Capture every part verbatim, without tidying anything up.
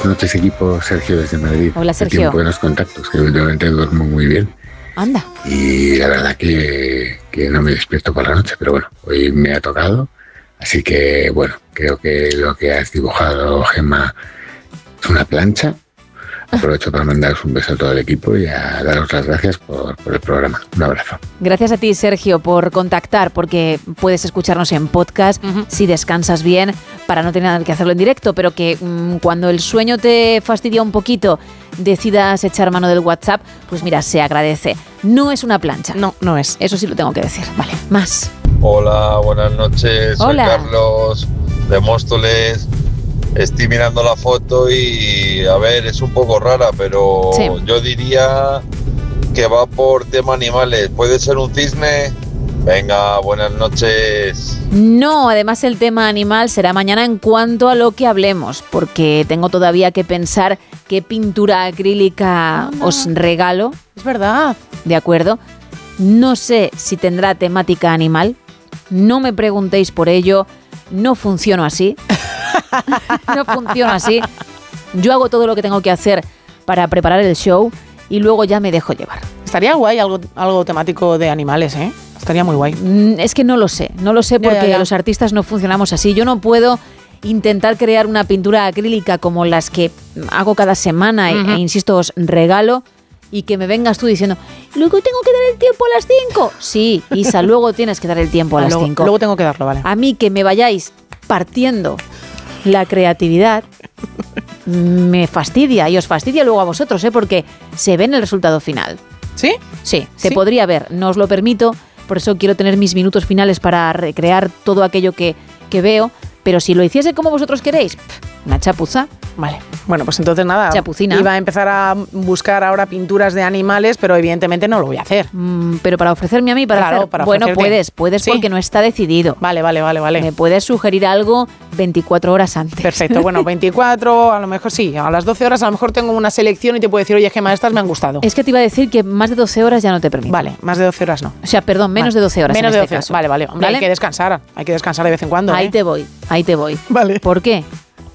Buenas noches, equipo. Sergio desde Madrid. Hola, Sergio. Tengo buenos contactos, que últimamente duermo muy bien. Anda. Y la verdad que, que no me despierto por la noche, pero bueno, hoy me ha tocado. Así que, bueno, creo que lo que has dibujado, Gemma, es una plancha. Aprovecho para mandaros un beso a todo el equipo y a daros las gracias por, por el programa. Un abrazo. Gracias a ti, Sergio, por contactar, porque puedes escucharnos en podcast uh-huh. si descansas bien, para no tener que hacerlo en directo, pero que mmm, cuando el sueño te fastidia un poquito, decidas echar mano del WhatsApp, pues mira, se agradece. No es una plancha. No, no es. Eso sí lo tengo que decir. Vale, más. Hola, buenas noches. Hola. Soy Carlos de Móstoles. Estoy mirando la foto y, a ver, es un poco rara, pero sí. Yo diría que va por tema animales. ¿Puede ser un cisne? Venga, buenas noches. No, además el tema animal será mañana en cuanto a lo que hablemos, porque tengo todavía que pensar qué pintura acrílica ah, no. os regalo. Es verdad. ¿De acuerdo? No sé si tendrá temática animal. No me preguntéis por ello. No funciono así. No funciona así. Yo hago todo lo que tengo que hacer para preparar el show y luego ya me dejo llevar. Estaría guay algo, algo temático de animales, ¿eh? Estaría muy guay. Es que no lo sé, no lo sé porque ya, ya, ya. los artistas no funcionamos así. Yo no puedo intentar crear una pintura acrílica como las que hago cada semana uh-huh. e, e insisto, os regalo y que me vengas tú diciendo, luego tengo que dar el tiempo a las cinco. Sí, Isa, luego tienes que dar el tiempo a las luego, cinco. Luego tengo que darlo, vale. A mí que me vayáis partiendo la creatividad me fastidia y os fastidia luego a vosotros, ¿eh? Porque se ve en el resultado final. ¿Sí? Sí, se ¿Sí? podría ver, no os lo permito, por eso quiero tener mis minutos finales para recrear todo aquello que, que veo, pero si lo hiciese como vosotros queréis, una chapuza. Vale, bueno, pues entonces nada, Chapucina. Iba a empezar a buscar ahora pinturas de animales, pero evidentemente no lo voy a hacer. Mm, pero para ofrecerme a mí, para claro, hacer, para bueno, ofrecerte. puedes, puedes ¿Sí? porque no está decidido. Vale, vale, vale, vale. Me puedes sugerir algo veinticuatro horas antes. Perfecto, bueno, veinticuatro, a lo mejor sí, a las doce horas a lo mejor tengo una selección y te puedo decir, oye, Gemma, estas me han gustado. Es que te iba a decir que más de doce horas ya no te permito. Vale, más de doce horas no. O sea, perdón, menos vale. de doce horas Menos en de este doce, caso. Vale, vale, hombre, ¿Vale? hay que descansar, hay que descansar de vez en cuando. Ahí ¿eh? te voy, ahí te voy. Vale. ¿Por qué?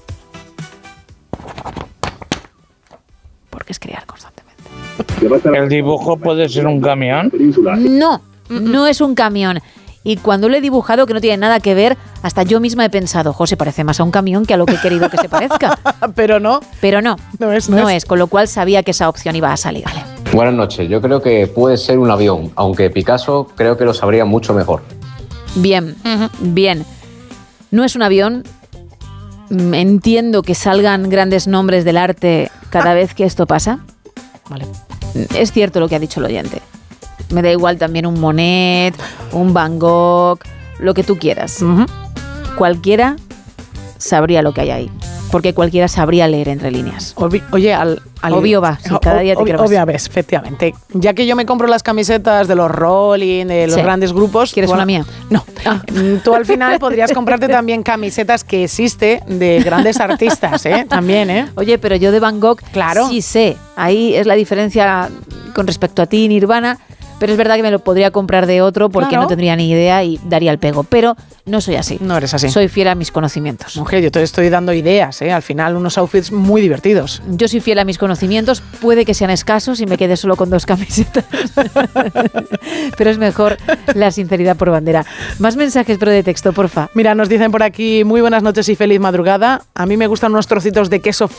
Porque es crear constantemente. ¿El dibujo puede ser un camión? No, no es un camión. Y cuando lo he dibujado, que no tiene nada que ver, hasta yo misma he pensado, José, parece más a un camión que a lo que he querido que se parezca. Pero no. Pero no, no es, no, no es. es. Con lo cual sabía que esa opción iba a salir. Vale. Buenas noches, yo creo que puede ser un avión, aunque Picasso creo que lo sabría mucho mejor. Bien, uh-huh. bien. No es un avión. Entiendo que salgan grandes nombres del arte cada vez que esto pasa. Vale. Es cierto lo que ha dicho el oyente. Me da igual también un Monet, un Van Gogh, lo que tú quieras. Uh-huh. Cualquiera sabría lo que hay ahí. Porque cualquiera sabría leer entre líneas. Obvi- Oye, al, al... Obvio va, si cada día te ob- quiero más. Obvio ves, efectivamente. Ya que yo me compro las camisetas de los Rolling, de los sí. grandes grupos... ¿Quieres bueno, una mía? No. Ah. Tú al final podrías comprarte también camisetas que existe de grandes artistas, ¿eh? También, ¿eh? Oye, pero yo de Van Gogh claro. sí sé. Ahí es la diferencia con respecto a ti, Nirvana. Pero es verdad que me lo podría comprar de otro porque claro. no tendría ni idea y daría el pego. Pero no soy así. No eres así. Soy fiel a mis conocimientos. Mujer, yo te estoy dando ideas, ¿eh? Al final unos outfits muy divertidos. Yo soy fiel a mis conocimientos. Puede que sean escasos y me quede solo con dos camisetas. Pero es mejor la sinceridad por bandera. Más mensajes, pero de texto, porfa. Mira, nos dicen por aquí, muy buenas noches y feliz madrugada. A mí me gustan unos trocitos de queso